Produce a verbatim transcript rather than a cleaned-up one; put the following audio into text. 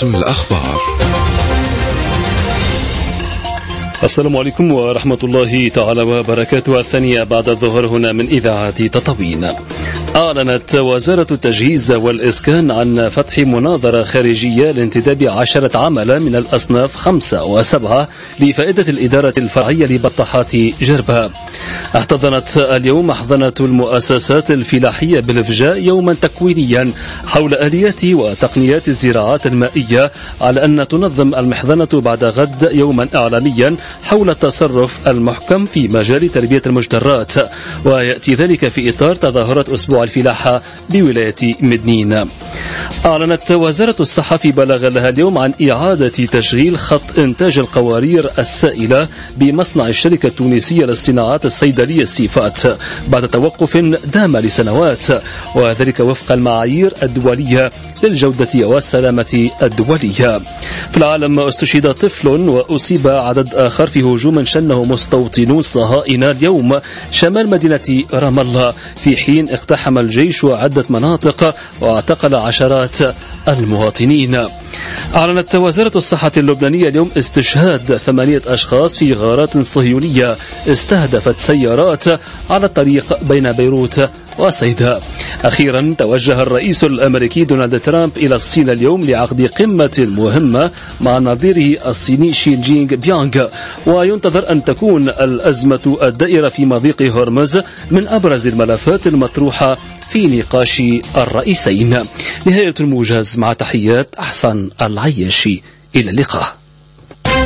موجز الأخبار. السلام عليكم ورحمة الله تعالى وبركاته. الثانية بعد الظهر هنا من إذاعة تطاوين. أعلنت وزارة التجهيز والإسكان عن فتح مناظرة خارجية لانتداب عشرة عمل من الأصناف خمسة وسبعة لفائدة الإدارة الفرعية لبطاحات جربها. احتضنت اليوم محضنة المؤسسات الفلاحية بالفجاء يوما تكوينيا حول آليات وتقنيات الزراعات المائية، على أن تنظم المحضنة بعد غد يوما إعلاميا حول التصرف المحكم في مجال تربية المجدرات، ويأتي ذلك في إطار تظاهرات أسبوع الفلاحة بولاية مدنين. أعلنت وزارة الصحة في بلاغ لها اليوم عن إعادة تشغيل خط إنتاج القوارير السائلة بمصنع الشركة التونسية للصناعات الصيدلية السيفات بعد توقف دام لسنوات، وذلك وفق المعايير الدولية للجودة والسلامة الدولية. في العالم استشهد طفل وأصيب عدد آخر في هجوم شنه مستوطنو الصهاينة اليوم شمال مدينة رام الله، في حين اقتحم الجيش عدة مناطق واعتقل عشرات المواطنين. أعلنت وزارة الصحة اللبنانية اليوم استشهاد ثمانية أشخاص في غارات صهيونية استهدفت سيارات على الطريق بين بيروت وصيدا. أخيرا توجه الرئيس الأمريكي دونالد ترامب إلى الصين اليوم لعقد قمة مهمة مع نظيره الصيني شي جينغ بيانغ، وينتظر أن تكون الأزمة الدائرة في مضيق هرمز من أبرز الملفات المطروحة في نقاش الرئيسين. نهاية الموجز، مع تحيات أحسن العياشي، إلى اللقاء.